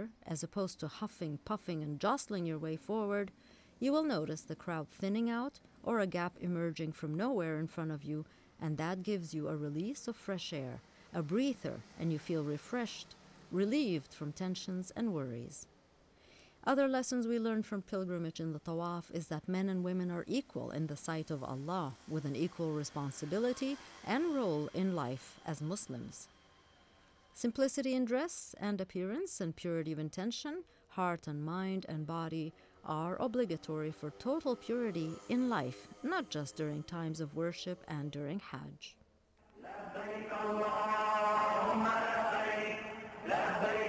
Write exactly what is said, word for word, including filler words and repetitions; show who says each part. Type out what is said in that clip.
Speaker 1: posture, as opposed to huffing, puffing, and jostling your way forward, you will notice the crowd thinning out or a gap emerging from nowhere in front of you, and that gives you a release of fresh air, a breather, and you feel refreshed, relieved from tensions and worries. Other lessons we learned from pilgrimage in the Tawaf is that men and women are equal in the sight of Allah, with an equal responsibility and role in life as Muslims. Simplicity in dress and appearance and purity of intention, heart and mind and body are obligatory for total purity in life, not just during times of worship and during Hajj.